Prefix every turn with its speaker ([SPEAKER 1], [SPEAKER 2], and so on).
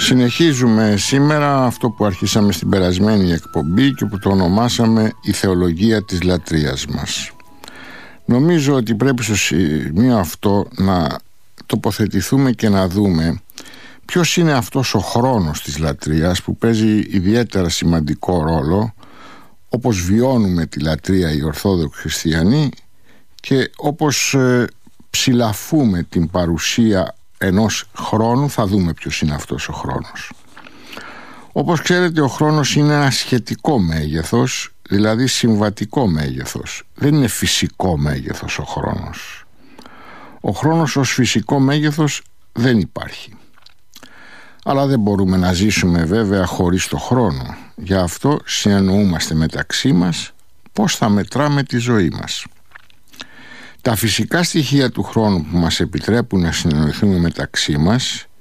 [SPEAKER 1] Συνεχίζουμε σήμερα αυτό που αρχίσαμε στην περασμένη εκπομπή και που το ονομάσαμε «Η θεολογία της λατρείας μας». Νομίζω ότι πρέπει στο σημείο αυτό να τοποθετηθούμε και να δούμε ποιος είναι αυτός ο χρόνος της λατρείας που παίζει ιδιαίτερα σημαντικό ρόλο, όπως βιώνουμε τη λατρεία οι Ορθόδοξοι Χριστιανοί και όπως ψηλαφούμε την παρουσία ενός χρόνου. Θα δούμε ποιος είναι αυτός ο χρόνος. Όπως ξέρετε, ο χρόνος είναι ένα σχετικό μέγεθος, δηλαδή συμβατικό μέγεθος. Δεν είναι φυσικό μέγεθος ο χρόνος. Ο χρόνος ως φυσικό μέγεθος δεν υπάρχει. Αλλά δεν μπορούμε να ζήσουμε βέβαια χωρίς το χρόνο. Γι' αυτό συνεννοούμαστε μεταξύ μας πώς θα μετράμε τη ζωή μας. Τα φυσικά στοιχεία του χρόνου που μας επιτρέπουν να συνεννοηθούμε μεταξύ μας